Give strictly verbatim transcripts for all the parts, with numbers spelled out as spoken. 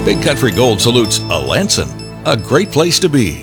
Big Country Gold salutes Alanson, a great place to be.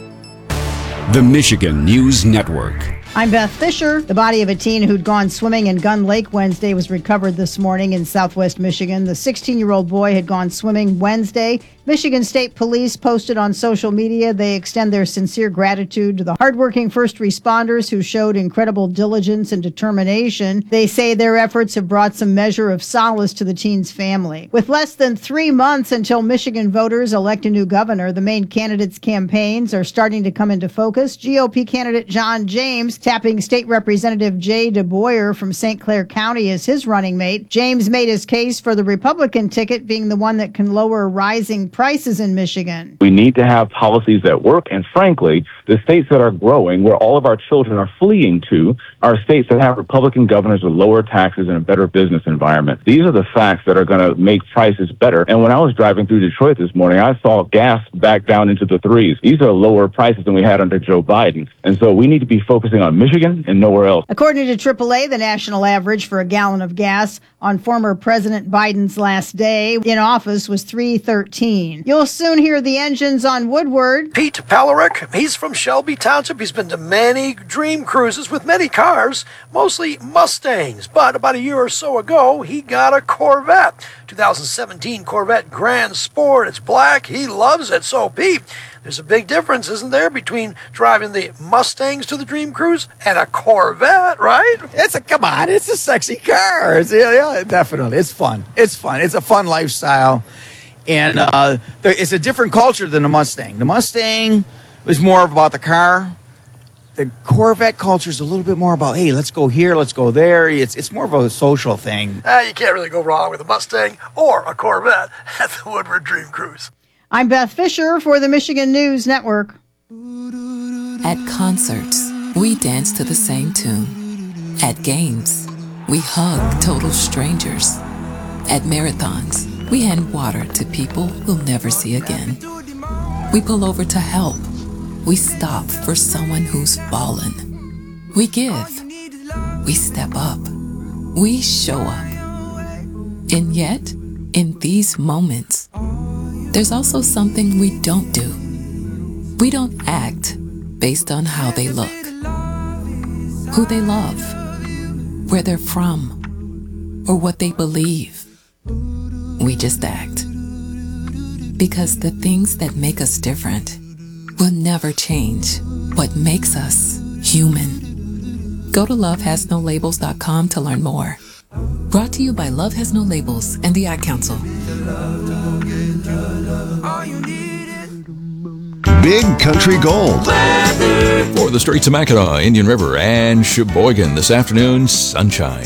The Michigan News Network. I'm Beth Fisher. The body of a teen who'd gone swimming in Gun Lake Wednesday was recovered this morning in southwest Michigan. The sixteen-year-old boy had gone swimming Wednesday. Michigan State Police posted on social media they extend their sincere gratitude to the hardworking first responders who showed incredible diligence and determination. They say their efforts have brought some measure of solace to the teen's family. With less than three months until Michigan voters elect a new governor, the main candidates' campaigns are starting to come into focus. G O P candidate John James tapping State Representative Jay DeBoyer from Saint Clair County as his running mate. James made his case for the Republican ticket being the one that can lower rising prices in Michigan. We need to have policies that work, and frankly, the states that are growing, where all of our children are fleeing to, are states that have Republican governors with lower taxes and a better business environment. These are the facts that are going to make prices better. And when I was driving through Detroit this morning, I saw gas back down into the threes. These are lower prices than we had under Joe Biden. And so we need to be focusing on Michigan and nowhere else. According to triple A, the national average for a gallon of gas on former President Biden's last day in office was three thirteen. You'll soon hear the engines on Woodward. Pete Palarick, he's from Shelby Township. He's been to many dream cruises with many cars, mostly Mustangs. But about a year or so ago, he got a Corvette. twenty seventeen Corvette Grand Sport. It's black. He loves it. So, Pete, there's a big difference, isn't there, between driving the Mustangs to the Dream Cruise and a Corvette, right? It's a, come on, it's a sexy car. It's, yeah, yeah, definitely. It's fun. It's fun. It's a fun lifestyle. And uh, there, it's a different culture than the Mustang. The Mustang was more about the car. The Corvette culture is a little bit more about, hey, let's go here, let's go there. It's it's more of a social thing. Uh, you can't really go wrong with a Mustang or a Corvette at the Woodward Dream Cruise. I'm Beth Fisher for the Michigan News Network. At concerts, we dance to the same tune. At games, we hug total strangers. At marathons, we hand water to people we'll never see again. We pull over to help. We stop for someone who's fallen. We give. We step up. We show up. And yet, in these moments, there's also something we don't do. We don't act based on how they look, who they love, where they're from, or what they believe. We just act. Because the things that make us different will never change what makes us human. Go to love has no labels dot com to learn more. Brought to you by Love Has No Labels and the Ad Council. Big Country Gold. For the streets of Mackinac, Indian River, and Sheboygan this afternoon, sunshine.